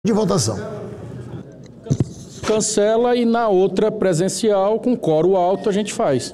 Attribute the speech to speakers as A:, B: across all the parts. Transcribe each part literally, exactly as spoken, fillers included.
A: de votação.
B: Cancela e na outra presencial, com coro alto, a gente faz.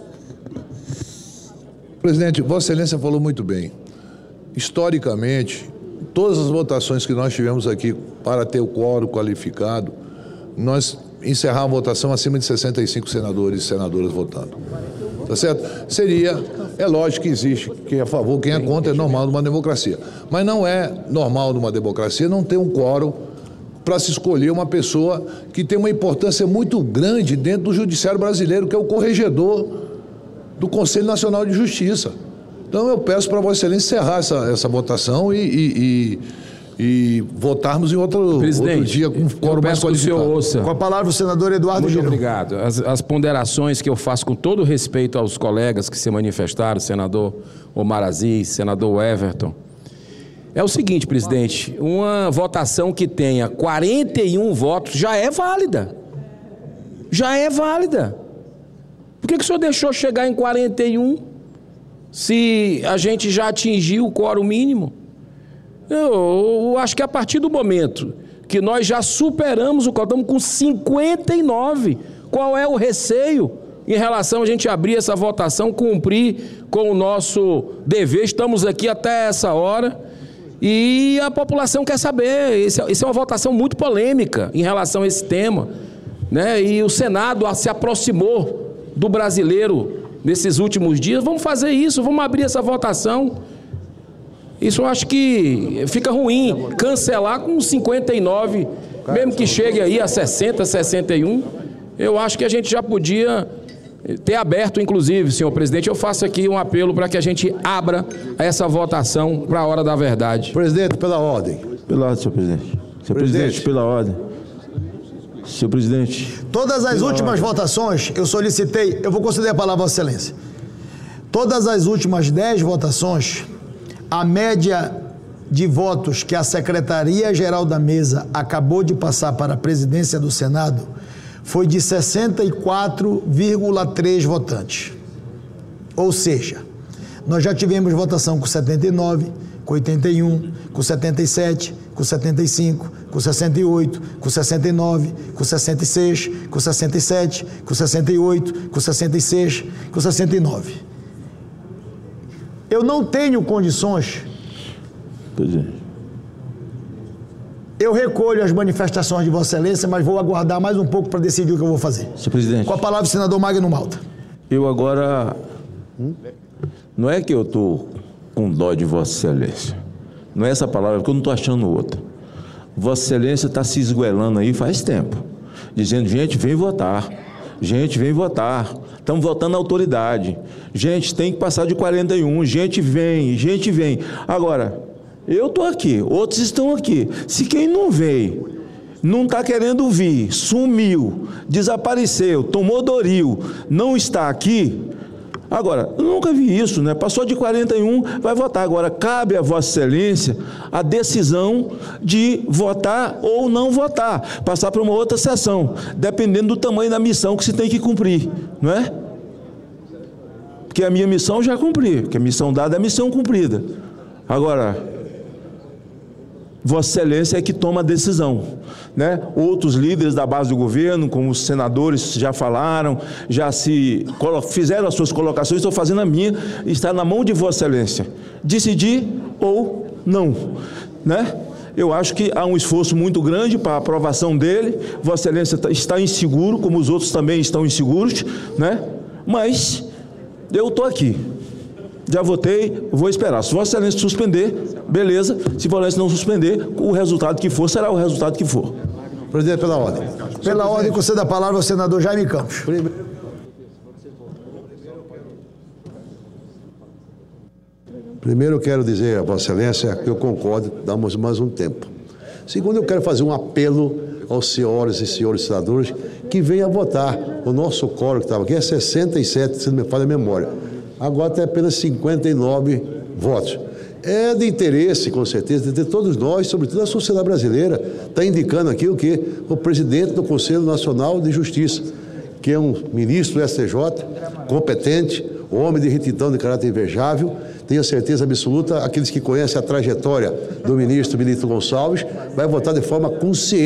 C: Presidente, Vossa Excelência falou muito bem. Historicamente, todas as votações que nós tivemos aqui para ter o quórum qualificado, nós encerramos a votação acima de sessenta e cinco senadores e senadoras votando. Tá certo? Seria, é lógico que existe quem é a favor, quem é contra, é normal numa democracia. Mas não é normal numa democracia não ter um quórum para se escolher uma pessoa que tem uma importância muito grande dentro do judiciário brasileiro, que é o corregedor do Conselho Nacional de Justiça. Então eu peço para Vossa Excelência encerrar essa, essa votação e, e, e, e votarmos em outro, outro dia com quórum mais qualificado.
A: Ouça. Com a palavra o senador Eduardo
D: Muito
A: Girão.
D: obrigado. As, as ponderações que eu faço com todo respeito aos colegas que se manifestaram, senador Omar Aziz, senador Everton, é o seguinte, presidente, uma votação que tenha quarenta e um votos já é válida. Já é válida. Por que que o senhor deixou chegar em quarenta e um se a gente já atingiu o quórum mínimo? Eu, eu acho que a partir do momento que nós já superamos o quórum, estamos com cinquenta e nove, qual é o receio em relação a gente abrir essa votação, cumprir com o nosso dever? Estamos aqui até essa hora. E a população quer saber, isso é uma votação muito polêmica em relação a esse tema, né? E o Senado se aproximou do brasileiro nesses últimos dias. Vamos fazer isso, vamos abrir essa votação. Isso eu acho que fica ruim, cancelar com cinquenta e nove, mesmo que chegue aí a sessenta, sessenta e um, eu acho que a gente já podia ter aberto, inclusive, senhor presidente, eu faço aqui um apelo para que a gente abra essa votação para a hora da verdade.
A: Presidente, pela ordem.
E: Pela ordem, senhor presidente. Senhor presidente, presidente pela ordem. Senhor presidente.
A: Todas as últimas
E: ordem.
A: votações, eu solicitei, eu vou conceder a palavra a Vossa Excelência. Todas as últimas dez votações, a média de votos que a Secretaria-Geral da Mesa acabou de passar para a presidência do Senado foi de sessenta e quatro vírgula três votantes. Ou seja, nós já tivemos votação com setenta e nove, com oitenta e um, com setenta e sete, com setenta e cinco, com sessenta e oito, com sessenta e nove, com sessenta e seis, com sessenta e sete, com sessenta e oito, com sessenta e seis, com sessenta e nove. Eu não tenho condições...
E: Presidente.
A: Eu recolho as manifestações de Vossa Excelência, mas vou aguardar mais um pouco para decidir o que eu vou fazer.
E: Senhor presidente.
A: Com a palavra o senador Magno Malta.
E: Eu agora... Hum? Não é que eu estou com dó de Vossa Excelência. Não é essa palavra, porque eu não estou achando outra. Vossa Excelência está se esgoelando aí faz tempo, dizendo, gente, vem votar. Gente, vem votar. Estamos votando na autoridade. Gente, tem que passar de quarenta e um. Gente, vem. Gente, vem. Agora... eu estou aqui, outros estão aqui. Se quem não veio, não está querendo vir, sumiu, desapareceu, tomou Doril, não está aqui, agora, eu nunca vi isso, né? Passou de quarenta e um, vai votar. Agora, cabe a Vossa Excelência a decisão de votar ou não votar, passar para uma outra sessão, dependendo do tamanho da missão que se tem que cumprir, não é? Porque a minha missão já cumpri, porque a missão dada é a missão cumprida. Agora... Vossa Excelência é que toma a decisão, né? Outros líderes da base do governo, como os senadores já falaram, já se fizeram as suas colocações, estou fazendo a minha, está na mão de Vossa Excelência decidir ou não, né? Eu acho que há um esforço muito grande para a aprovação dele. Vossa Excelência está inseguro, como os outros também estão inseguros, né? Mas eu estou aqui. Já votei, vou esperar. Se Vossa Excelência suspender, beleza. Se Vossa Excelência não suspender, o resultado que for, será o resultado que for.
A: Presidente, pela ordem. Pela ordem, conceda a palavra ao senador Jaime Campos.
F: Primeiro eu quero dizer a Vossa Excelência que eu concordo, damos mais um tempo. Segundo, eu quero fazer um apelo aos senhores e senhores senadores que venham votar. O nosso quórum que estava aqui é sessenta e sete, se não me falha a memória. Agora tem apenas cinquenta e nove votos. É de interesse, com certeza, de todos nós, sobretudo a sociedade brasileira, está indicando aqui o quê? O presidente do Conselho Nacional de Justiça, que é um ministro do S T J, competente, homem de retidão de caráter invejável, tenha certeza absoluta, aqueles que conhecem a trajetória do ministro Benito Gonçalves, vai votar de forma consciente.